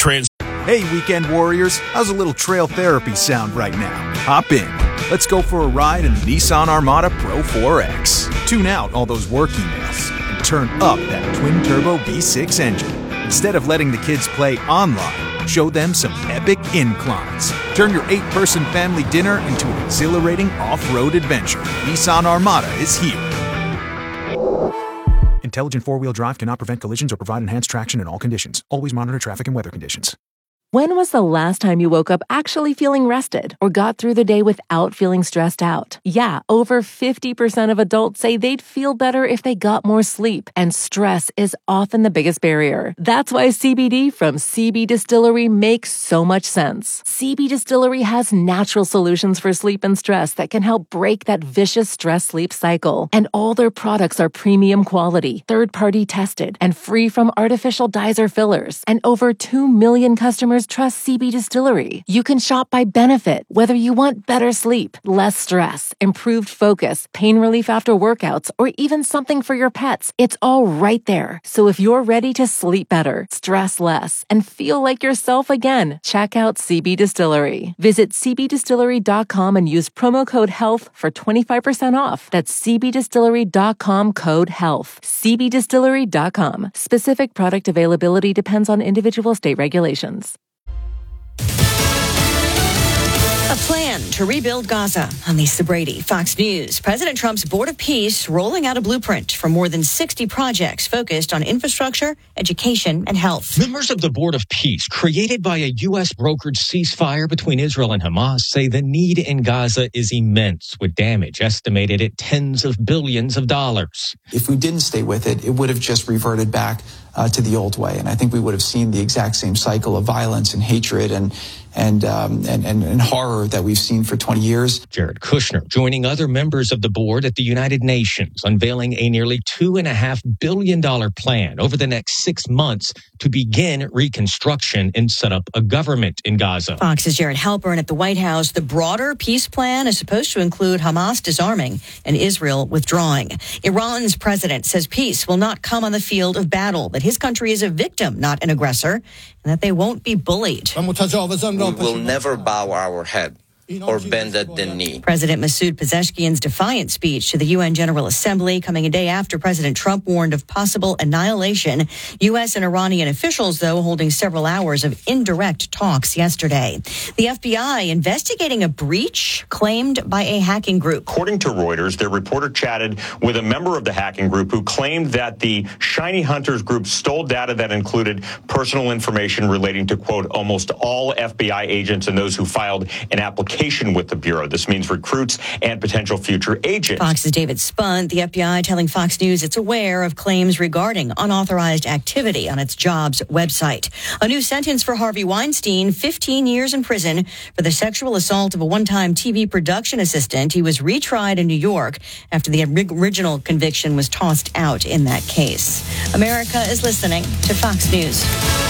Hey, weekend warriors, how's a little trail therapy sound right now? Hop in. Let's go for a ride in the Nissan Armada Pro 4X. Tune out all those work emails and turn up that twin-turbo V6 engine. Instead of letting the kids play online, show them some epic inclines. Turn your 8-person family dinner into an exhilarating off-road adventure. Nissan Armada is here. Intelligent four-wheel drive cannot prevent collisions or provide enhanced traction in all conditions. Always monitor traffic and weather conditions. When was the last time you woke up actually feeling rested or got through the day without feeling stressed out? Yeah, over 50% of adults say they'd feel better if they got more sleep, and stress is often the biggest barrier. That's why CBD from CB Distillery makes so much sense. CB Distillery has natural solutions for sleep and stress that can help break that vicious stress-sleep cycle. And all their products are premium quality, third-party tested, and free from artificial dyes or fillers. And over 2 million customers trust CB Distillery. You can shop by benefit, whether you want better sleep, less stress, improved focus, pain relief after workouts, or even something for your pets. It's all right there. So if you're ready to sleep better, stress less, and feel like yourself again, check out CB Distillery. Visit cbdistillery.com and use promo code HEALTH for 25% off. That's cbdistillery.com code HEALTH. cbdistillery.com. Specific product availability depends on individual state regulations. A plan to rebuild Gaza. I'm Lisa Brady, Fox News. President Trump's Board of Peace rolling out a blueprint for more than 60 projects focused on infrastructure, education, and health. Members of the Board of Peace, created by a U.S. brokered ceasefire between Israel and Hamas, say the need in Gaza is immense, with damage estimated at tens of billions of dollars. If we didn't stay with it, it would have just reverted back to the old way. And I think we would have seen the exact same cycle of violence and hatred and horror that we've seen for 20 years. Jared Kushner joining other members of the board at the United Nations, unveiling a nearly $2.5 billion plan over the next 6 months to begin reconstruction and set up a government in Gaza. Fox's Jared Halpern at the White House. The broader peace plan is supposed to include Hamas disarming and Israel withdrawing. Iran's president says peace will not come on the field of battle, that his country is a victim, not an aggressor, and that they won't be bullied. We will never bow our head or bend at the knee. President Masoud Pezeshkian's defiant speech to the UN General Assembly coming a day after President Trump warned of possible annihilation. U.S. and Iranian officials, though, holding several hours of indirect talks yesterday. The FBI investigating a breach claimed by a hacking group. According to Reuters, their reporter chatted with a member of the hacking group who claimed that the Shiny Hunters group stole data that included personal information relating to, quote, almost all FBI agents and those who filed an application with the Bureau. This means recruits and potential future agents. Fox's David Spunt, the FBI telling Fox News it's aware of claims regarding unauthorized activity on its jobs website. A new sentence for Harvey Weinstein, 15 years in prison for the sexual assault of a one-time TV production assistant. He was retried in New York after the original conviction was tossed out in that case. America is listening to Fox News.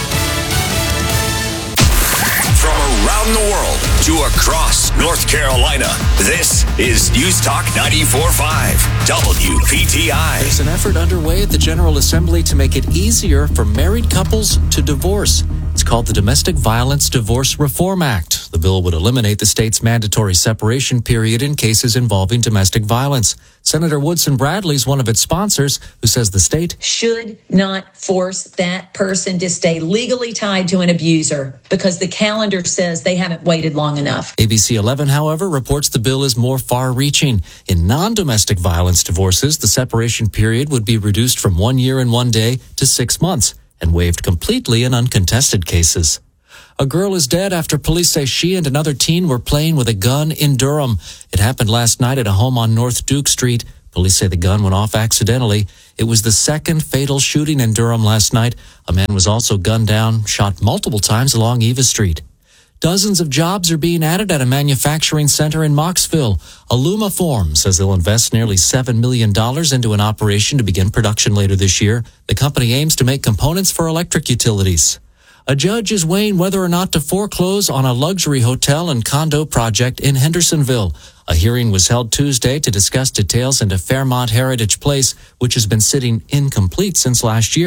From around the world to across North Carolina, this is News Talk 94.5 WPTI. There's an effort underway at the General Assembly to make it easier for married couples to divorce. It's called the Domestic Violence Divorce Reform Act. The bill would eliminate the state's mandatory separation period in cases involving domestic violence. Senator Woodson Bradley is one of its sponsors, who says the state should not force that person to stay legally tied to an abuser because the calendar says they haven't waited long enough. ABC 11, however, reports the bill is more far-reaching. In non-domestic violence divorces, the separation period would be reduced from 1 year and 1 day to 6 months and waived completely in uncontested cases. A girl is dead after police say she and another teen were playing with a gun in Durham. It happened last night at a home on North Duke Street. Police say the gun went off accidentally. It was the second fatal shooting in Durham last night. A man was also gunned down, shot multiple times along Eva Street. Dozens of jobs are being added at a manufacturing center in Mocksville. Alumaform says they'll invest nearly $7 million into an operation to begin production later this year. The company aims to make components for electric utilities. A judge is weighing whether or not to foreclose on a luxury hotel and condo project in Hendersonville. A hearing was held Tuesday to discuss details into Fairmont Heritage Place, which has been sitting incomplete since last year.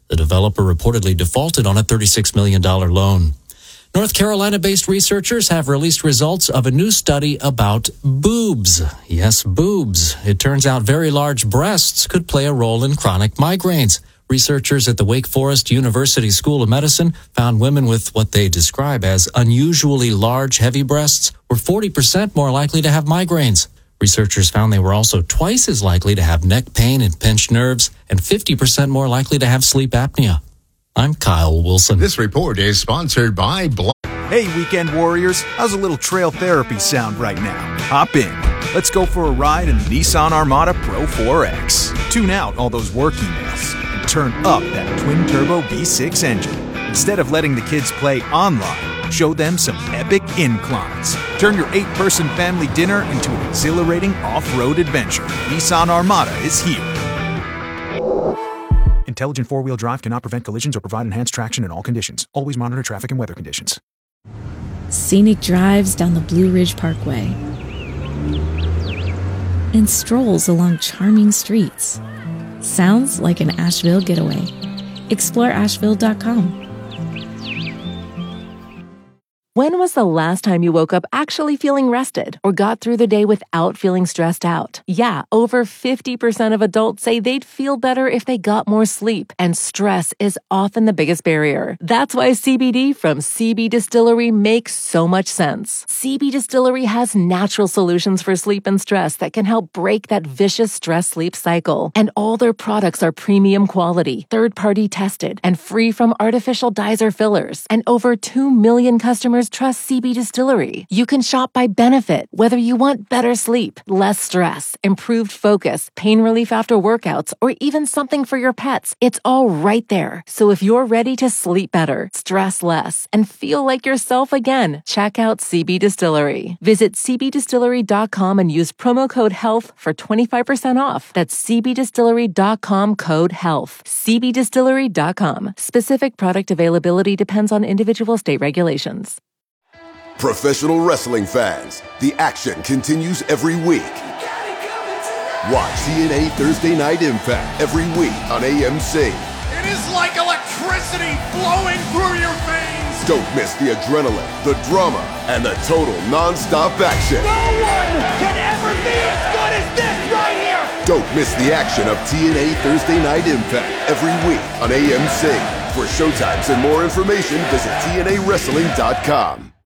The developer reportedly defaulted on a $36 million loan. North Carolina-based researchers have released results of a new study about boobs. Yes, boobs. It turns out very large breasts could play a role in chronic migraines. Researchers at the Wake Forest University School of Medicine found women with what they describe as unusually large, heavy breasts were 40% more likely to have migraines. Researchers found they were also twice as likely to have neck pain and pinched nerves and 50% more likely to have sleep apnea. I'm Kyle Wilson. This report is sponsored by Hey, weekend warriors, how's a little trail therapy sound right now? Hop in. Let's go for a ride in the Nissan Armada Pro 4X. Tune out all those work emails and turn up that twin-turbo V6 engine. Instead of letting the kids play online, show them some epic inclines. Turn your 8-person family dinner into an exhilarating off-road adventure. Nissan Armada is here. Intelligent four-wheel drive cannot prevent collisions or provide enhanced traction in all conditions. Always monitor traffic and weather conditions. Scenic drives down the Blue Ridge Parkway and strolls along charming streets. Sounds like an Asheville getaway. Explore Asheville.com. When was the last time you woke up actually feeling rested or got through the day without feeling stressed out? Yeah, over 50% of adults say they'd feel better if they got more sleep, and stress is often the biggest barrier. That's why CBD from CB Distillery makes so much sense. CB Distillery has natural solutions for sleep and stress that can help break that vicious stress-sleep cycle. And all their products are premium quality, third-party tested, and free from artificial dyes or fillers. And over 2 million customers trust CB Distillery. You can shop by benefit, whether you want better sleep, less stress, improved focus, pain relief after workouts, or even something for your pets. It's all right there. So if you're ready to sleep better, stress less, and feel like yourself again, check out CB Distillery. Visit cbdistillery.com and use promo code HEALTH for 25% off. That's cbdistillery.com code HEALTH. cbdistillery.com. Specific product availability depends on individual state regulations. Professional wrestling fans, the action continues every week. Watch TNA Thursday Night Impact every week on AMC. It is like electricity flowing through your veins. Don't miss the adrenaline, the drama, and the total non-stop action. No one can ever be as good as this right here. Don't miss the action of TNA Thursday Night Impact every week on AMC. For showtimes and more information, visit TNAWrestling.com.